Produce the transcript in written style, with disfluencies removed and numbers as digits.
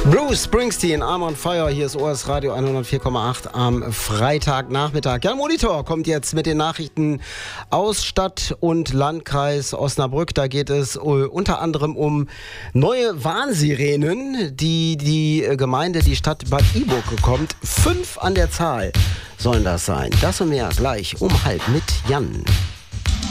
Bruce Springsteen, I'm on Fire. Hier ist OS Radio 104,8 am Freitagnachmittag. Ja, Monitor kommt jetzt mit den Nachrichten aus Stadt und Landkreis Osnabrück. Da geht es unter anderem um neue Warnsirenen, die Gemeinde, die Stadt Bad Iburg bekommt. 5 an der Zahl sollen das sein. Das und mehr gleich um halb mit Jan.